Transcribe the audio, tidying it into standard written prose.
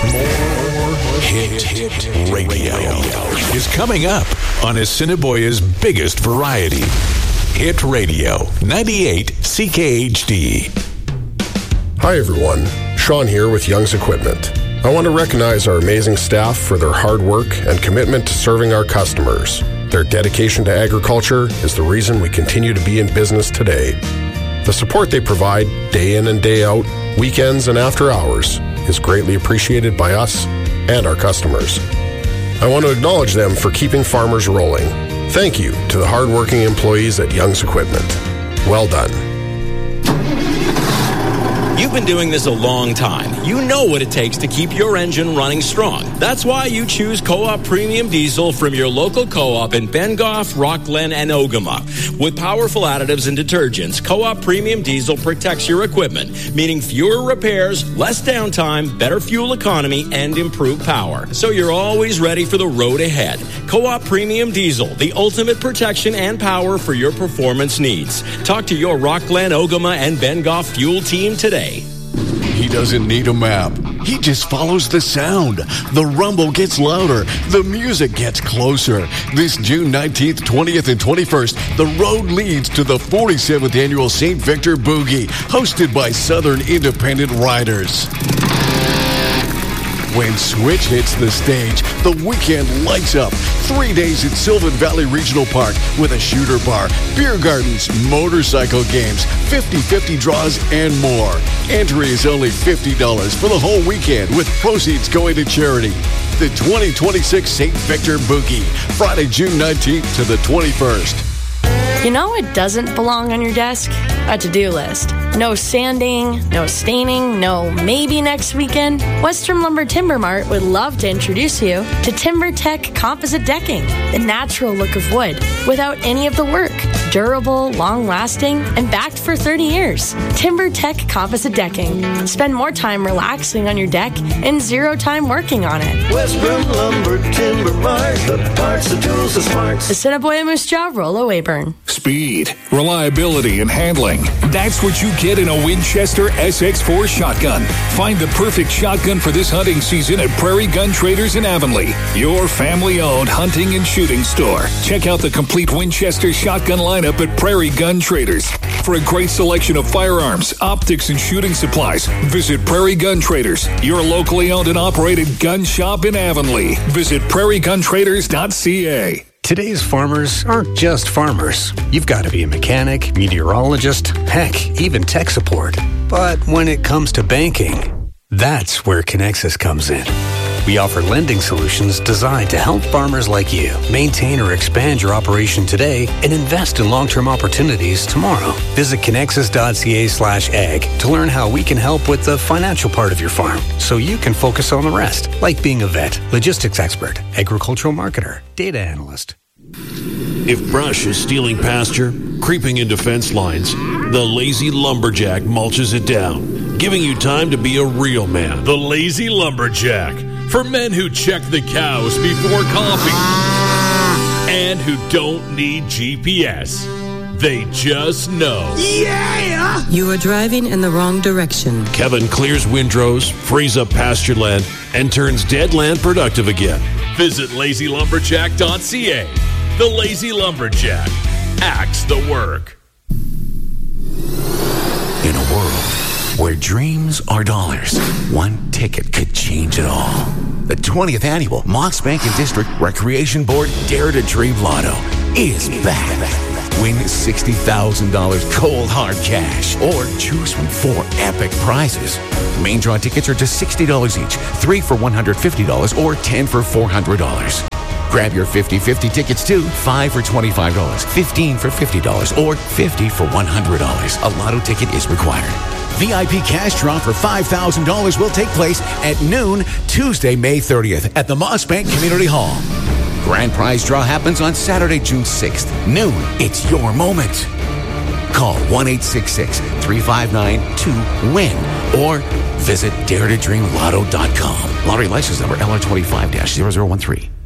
More Hit Radio is coming up on Assiniboia's biggest variety. Hit Radio 98 CKHD. Hi everyone, Sean here with Young's Equipment. I want to recognize our amazing staff for their hard work and commitment to serving our customers. Their dedication to agriculture is the reason we continue to be in business today. The support they provide day in and day out, weekends and after hours, is greatly appreciated by us and our customers. I want to acknowledge them for keeping farmers rolling. Thank you to the hardworking employees at Young's Equipment. Well done. You've been doing this a long time. You know what it takes to keep your engine running strong. That's why you choose Co-op Premium Diesel from your local Co-op in Bengoff, Rockland, and Ogama. With powerful additives and detergents, Co-op Premium Diesel protects your equipment, meaning fewer repairs, less downtime, better fuel economy, and improved power. So you're always ready for the road ahead. Co-op Premium Diesel, the ultimate protection and power for your performance needs. Talk to your Rockland, Ogama, and Bengoff fuel team today. He doesn't need a map. He just follows the sound. The rumble gets louder. The music gets closer. This June 19th, 20th, and 21st, the road leads to the 47th Annual St. Victor Boogie, hosted by Southern Independent Riders. When Switch hits the stage, the weekend lights up. 3 days at Sylvan Valley Regional Park with a shooter bar, beer gardens, motorcycle games, 50-50 draws, and more. Entry is only $50 for the whole weekend, with proceeds going to charity. The 2026 St. Victor Boogie, Friday, June 19th to the 21st. You know what doesn't belong on your desk? A to-do list. No sanding, no staining, no maybe next weekend. Western Lumber Timber Mart would love to introduce you to TimberTech Composite Decking, the natural look of wood without any of the work. Durable, long-lasting, and backed for 30 years. TimberTech Composite Decking. Spend more time relaxing on your deck and zero time working on it. Western Lumber Timber Mart, the parts, the tools, the smarts. Assiniboia Moose Jaw, Rollo Weyburn. Speed, reliability, and handling. That's what you get in a Winchester SX4 shotgun. Find the perfect shotgun for this hunting season at Prairie Gun Traders in Avonlea, your family-owned hunting and shooting store. Check out the complete Winchester shotgun lineup at Prairie Gun Traders. For a great selection of firearms, optics, and shooting supplies, visit Prairie Gun Traders, your locally owned and operated gun shop in Avonlea. Visit prairieguntraders.ca. Today's farmers aren't just farmers. You've got to be a mechanic, meteorologist, heck, even tech support. But when it comes to banking, that's where Connexus comes in. We offer lending solutions designed to help farmers like you maintain or expand your operation today and invest in long-term opportunities tomorrow. Visit connexus.ca/ag to learn how we can help with the financial part of your farm so you can focus on the rest, like being a vet, logistics expert, agricultural marketer, data analyst. If brush is stealing pasture, creeping into fence lines, the Lazy Lumberjack mulches it down, giving you time to be a real man. The Lazy Lumberjack, for men who check the cows before coffee and who don't need GPS. They just know. Yeah! You are driving in the wrong direction. Kevin clears windrows, frees up pasture land, and turns dead land productive again. Visit lazylumberjack.ca. The Lazy Lumberjack. Axe the work. In a world where dreams are dollars, one ticket could change it all. The 20th annual Mox Bank and District Recreation Board Dare to Dream Lotto is back. Win $60,000 cold hard cash or choose from 4 epic prizes. Main draw tickets are just $60 each, 3 for $150 or 10 for $400. Grab your 50-50 tickets too, 5 for $25, 15 for $50 or 50 for $100. A lotto ticket is required. VIP cash draw for $5,000 will take place at noon, Tuesday, May 30th at the Moss Bank Community Hall. Grand prize draw happens on Saturday, June 6th, noon. It's your moment. Call 1-866-359-2-WIN or visit daretodreamlotto.com. Lottery license number LR25-0013.